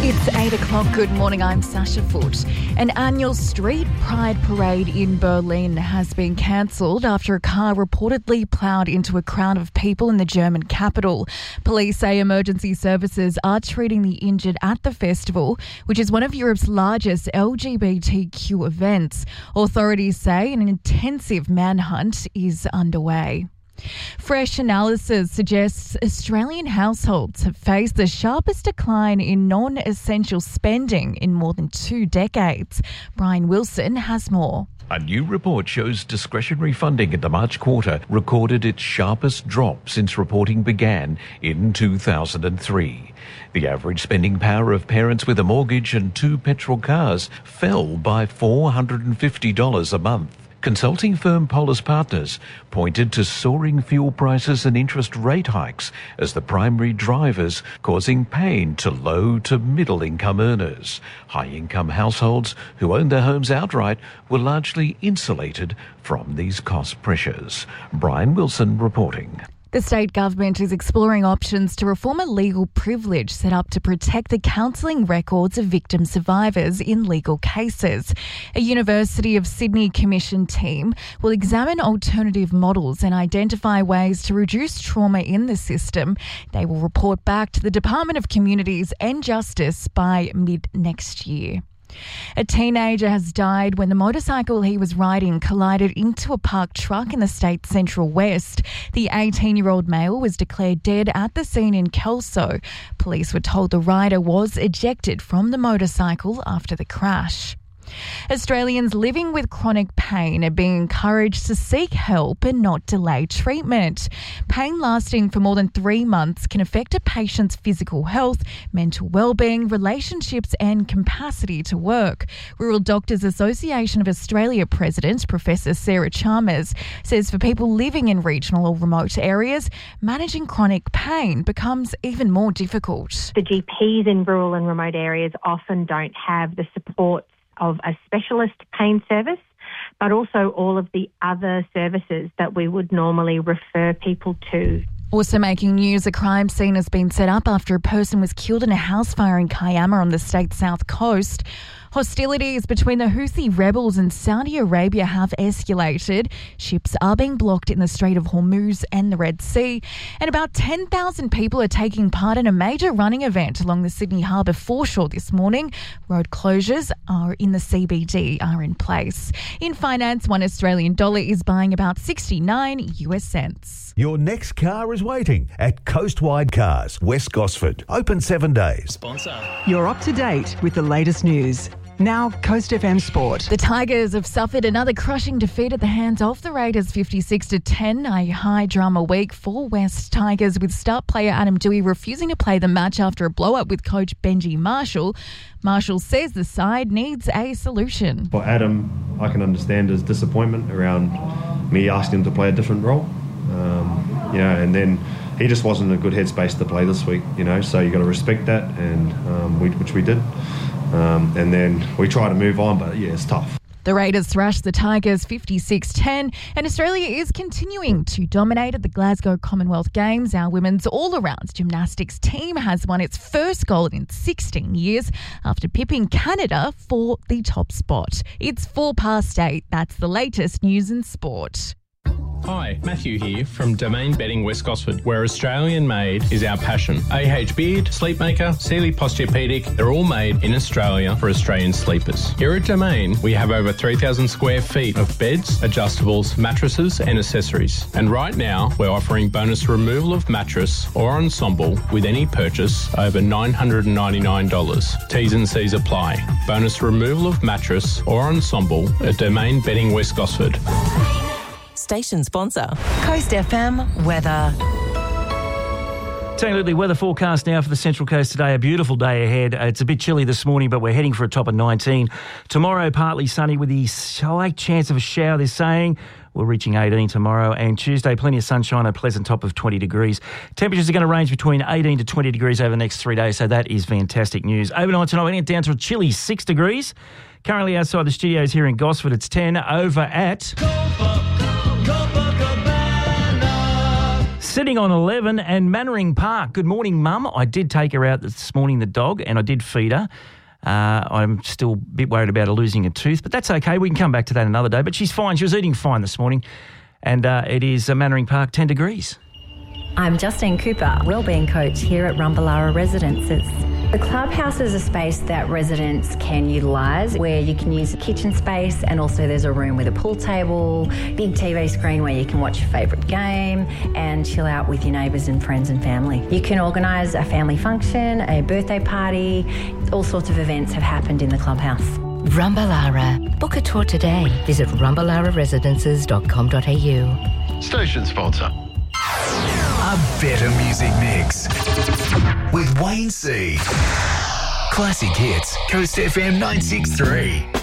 It's 8 o'clock. Good morning. I'm Sasha Foote. An annual street pride parade in Berlin has been cancelled after a car reportedly ploughed into a crowd of people in the German capital. Police say emergency services are treating the injured at the festival, which is one of Europe's largest LGBTQ events. Authorities say an intensive manhunt is underway. Fresh analysis suggests Australian households have faced the sharpest decline in non-essential spending in more than 2 decades. Brian Wilson has more. A new report shows discretionary funding in the March quarter recorded its sharpest drop since reporting began in 2003. The average spending power of parents with a mortgage and 2 petrol cars fell by $450 a month. Consulting firm Polis Partners pointed to soaring fuel prices and interest rate hikes as the primary drivers, causing pain to low to middle income earners. High income households who own their homes outright were largely insulated from these cost pressures. Brian Wilson reporting. The state government is exploring options to reform a legal privilege set up to protect the counselling records of victim survivors in legal cases. A University of Sydney Commission team will examine alternative models and identify ways to reduce trauma in the system. They will report back to the Department of Communities and Justice by mid-next year. A teenager has died when the motorcycle he was riding collided into a parked truck in the state's Central West. The 18-year-old male was declared dead at the scene in Kelso. Police were told the rider was ejected from the motorcycle after the crash. Australians living with chronic pain are being encouraged to seek help and not delay treatment. Pain lasting for more than 3 months can affect a patient's physical health, mental well-being, relationships and capacity to work. Rural Doctors Association of Australia President Professor Sarah Chalmers says for people living in regional or remote areas, managing chronic pain becomes even more difficult. The GPs in rural and remote areas often don't have the support of a specialist pain service, but also all of the other services that we would normally refer people to. Also making news, a crime scene has been set up after a person was killed in a house fire in Kayama on the state's south coast. Hostilities between the Houthi rebels and Saudi Arabia have escalated. Ships are being blocked in the Strait of Hormuz and the Red Sea. And about 10,000 people are taking part in a major running event along the Sydney Harbour foreshore this morning. Road closures are in the CBD are in place. In finance, $1 Australian is buying about 69 US cents. Your next car is waiting at Coastwide Cars, West Gosford. Open 7 days. Sponsor. You're up to date with the latest news. Now, Coast FM Sport. The Tigers have suffered another crushing defeat at the hands of the Raiders, 56-10, a high drama week for West Tigers, with start player Adam Doueihi refusing to play the match after a blow-up with coach Benji Marshall. Marshall says the side needs a solution. For Adam, I can understand his disappointment around me asking him to play a different role. And then he just wasn't in a good headspace to play this week, so you got to respect that, and which we did. And then we try to move on, but it's tough. The Raiders thrashed the Tigers 56-10, and Australia is continuing to dominate at the Glasgow Commonwealth Games. Our women's all-around gymnastics team has won its first gold in 16 years after pipping Canada for the top spot. It's 8:04. That's the latest news in sport. Hi, Matthew here from Domain Bedding West Gosford, where Australian made is our passion. AH Beard, Sleepmaker, Sealy Posturepedic, they're all made in Australia for Australian sleepers. Here at Domain, we have over 3,000 square feet of beds, adjustables, mattresses and accessories. And right now, we're offering bonus removal of mattress or ensemble with any purchase over $999. T's and C's apply. Bonus removal of mattress or ensemble at Domain Bedding West Gosford. Station sponsor. Coast FM weather. Saying the weather forecast now for the Central Coast today. A beautiful day ahead. It's a bit chilly this morning, but we're heading for a top of 19. Tomorrow, partly sunny with the slight chance of a shower, they're saying. We're reaching 18 tomorrow. And Tuesday, plenty of sunshine, a pleasant top of 20 degrees. Temperatures are going to range between 18 to 20 degrees over the next 3 days, so that is fantastic news. Overnight tonight, we're getting down to a chilly 6 degrees. Currently outside the studios here in Gosford, it's 10. Over at Sitting on 11 and Mannering Park. Good morning, Mum. I did take her out this morning, the dog, and I did feed her. I'm still a bit worried about her losing a tooth, but that's okay. We can come back to that another day. But she's fine. She was eating fine this morning. And it is Mannering Park, 10 degrees. I'm Justine Cooper, wellbeing coach here at Rumballara Residences. The clubhouse is a space that residents can utilise where you can use a kitchen space, and also there's a room with a pool table, big TV screen where you can watch your favourite game and chill out with your neighbours and friends and family. You can organise a family function, a birthday party, all sorts of events have happened in the clubhouse. Rumballara. Book a tour today. Visit rumballararesidences.com.au. Station sponsor. A better music mix with Wayne C. Classic hits, Coast FM 963.